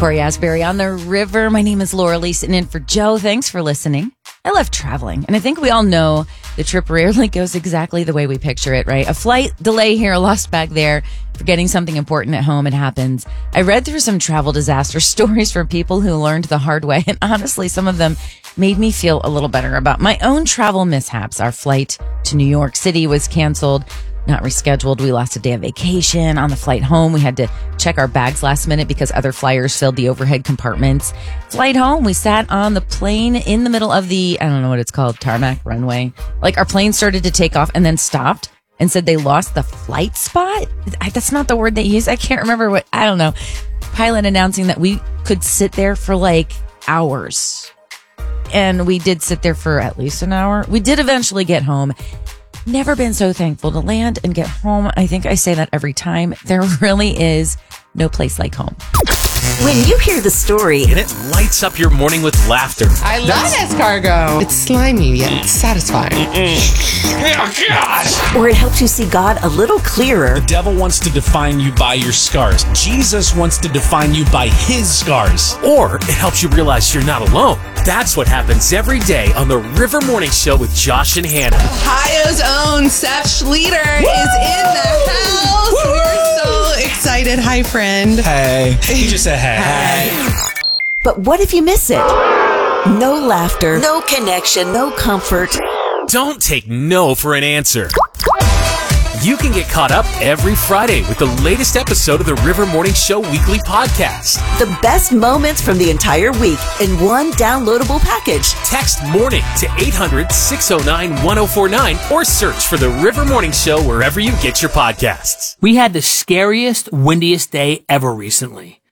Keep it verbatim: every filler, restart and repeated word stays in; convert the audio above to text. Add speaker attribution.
Speaker 1: Corey Asbury on the river. My name is Laura Lee, sitting in for Joe. Thanks for listening. I love traveling, and I think we all know the trip rarely goes exactly the way we picture it, right? A flight delay here, a lost bag there, forgetting something important at home, it happens. I read through some travel disaster stories from people who learned the hard way, and honestly, some of them made me feel a little better about my own travel mishaps. Our flight to New York City was canceled. Not rescheduled. We lost a day of vacation. On the flight home, we had to check our bags last minute because other flyers filled the overhead compartments. Flight home, we sat on the plane in the middle of the, I don't know what it's called, tarmac runway. Like our plane started to take off and then stopped and said they lost the flight spot. That's not the word they used. I can't remember what, I don't know. Pilot announcing that we could sit there for like hours. And we did sit there for at least an hour. We did eventually get home. Never been so thankful to land and get home. I think I say that every time. There really is no place like home.
Speaker 2: When you hear the story,
Speaker 3: and it lights up your morning with laughter.
Speaker 4: I love escargot. It's slimy yet satisfying.
Speaker 3: Oh, gosh.
Speaker 2: Or it helps you see God a little clearer.
Speaker 3: The devil wants to define you by your scars. Jesus wants to define you by his scars. Or it helps you realize you're not alone. That's what happens every day on the River Morning Show with Josh and Hannah.
Speaker 4: Ohio's own Seth Schleter Woo! Is in the house. Woo! We're so excited. Hi, friend.
Speaker 3: Hey. He just said hey. Hey.
Speaker 2: But what if you miss it? No laughter, no connection, no comfort.
Speaker 3: Don't take no for an answer. You can get caught up every Friday with the latest episode of the River Morning Show weekly podcast.
Speaker 2: The best moments from the entire week in one downloadable package.
Speaker 3: Text MORNING to eight hundred, six oh nine, one oh four nine or search for the River Morning Show wherever you get your podcasts.
Speaker 5: We had the scariest, windiest day ever recently.